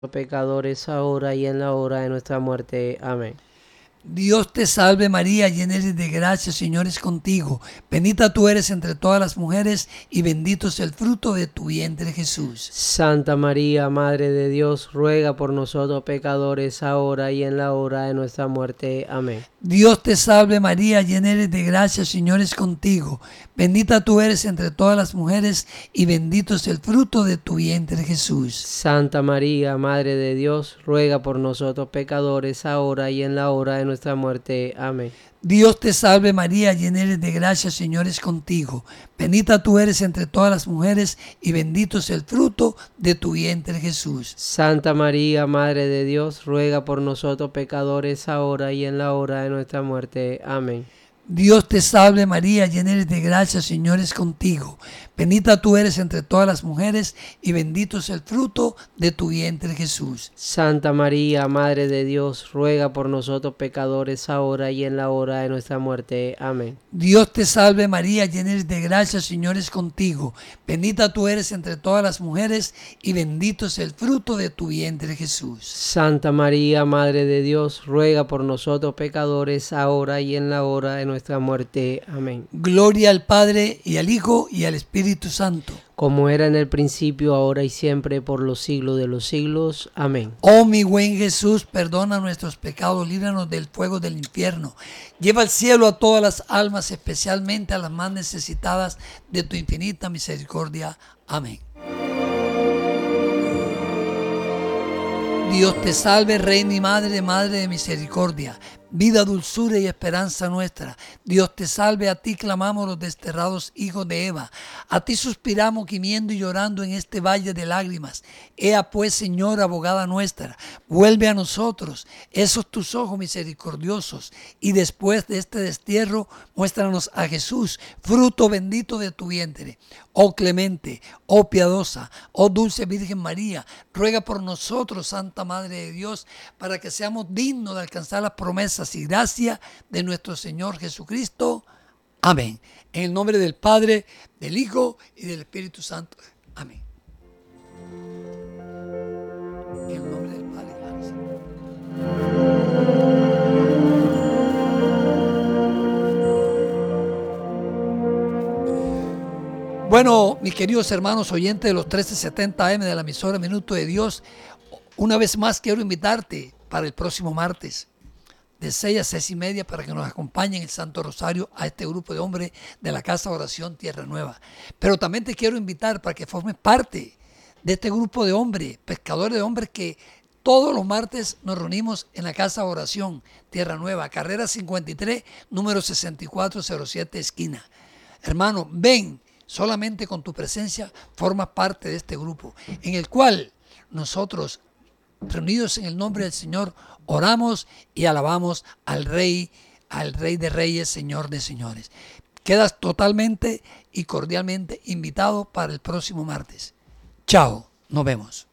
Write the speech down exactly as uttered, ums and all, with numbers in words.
pecadores, ahora y en la hora de nuestra muerte. Amén. Dios te salve María, llena eres de gracia, el Señor es contigo. Bendita tú eres entre todas las mujeres y bendito es el fruto de tu vientre, Jesús. Santa María, Madre de Dios, ruega por nosotros pecadores, ahora y en la hora de nuestra muerte. Amén. Dios te salve María, llena eres de gracia, el Señor es contigo. Bendita tú eres entre todas las mujeres y bendito es el fruto de tu vientre, Jesús. Santa María, Madre de Dios, ruega por nosotros pecadores, ahora y en la hora de nuestra muerte. Amén. Dios te salve María, llena eres de gracia, el Señor es contigo. Bendita tú eres entre todas las mujeres y bendito es el fruto de tu vientre, Jesús. Santa María, Madre de Dios, ruega por nosotros pecadores, ahora y en la hora de nuestra muerte. Amén. Dios te salve María, llena eres de gracia, el Señor es contigo. Bendita tú eres entre todas las mujeres y bendito es el fruto de tu vientre, Jesús. Santa María, Madre de Dios, ruega por nosotros pecadores, ahora y en la hora de nuestra muerte. Amén. Dios te salve María, llena eres de gracia, el Señor es contigo. Bendita tú eres entre todas las mujeres y bendito es el fruto de tu vientre, Jesús. Santa María, Madre de Dios, ruega por nosotros pecadores, ahora y en la hora de nuestra muerte. Amén. Gloria al Padre y al Hijo y al Espíritu Santo. Como era en el principio, ahora y siempre, por los siglos de los siglos. Amén. Oh mi buen Jesús, perdona nuestros pecados, líbranos del fuego del infierno. Lleva al cielo a todas las almas, especialmente a las más necesitadas de tu infinita misericordia. Amén. Dios te salve, Reina y Madre, Madre de misericordia, vida, dulzura y esperanza nuestra. Dios te salve, a ti clamamos los desterrados hijos de Eva. A ti suspiramos gimiendo y llorando en este valle de lágrimas. Ea pues, Señora, abogada nuestra, vuelve a nosotros esos tus ojos misericordiosos y después de este destierro muéstranos a Jesús, fruto bendito de tu vientre. Oh clemente, oh piadosa, oh dulce Virgen María, ruega por nosotros, Santa Madre de Dios, para que seamos dignos de alcanzar las promesas y gracia de nuestro Señor Jesucristo. Amén. En el nombre del Padre, del Hijo y del Espíritu Santo. Amén. En el nombre del Padre, bueno, mis queridos hermanos oyentes de los trece setenta A M de la emisora Minuto de Dios, una vez más quiero invitarte para el próximo martes de seis a seis y media para que nos acompañen el Santo Rosario a este grupo de hombres de la Casa de Oración Tierra Nueva. Pero también te quiero invitar para que formes parte de este grupo de hombres, pescadores de hombres que todos los martes nos reunimos en la Casa de Oración Tierra Nueva, carrera cincuenta y tres, número sesenta y cuatro cero siete, esquina. Hermano, ven. Solamente con tu presencia formas parte de este grupo, en el cual nosotros, reunidos en el nombre del Señor, oramos y alabamos al Rey, al Rey de Reyes, Señor de Señores. Quedas totalmente y cordialmente invitado para el próximo martes. Chao, nos vemos.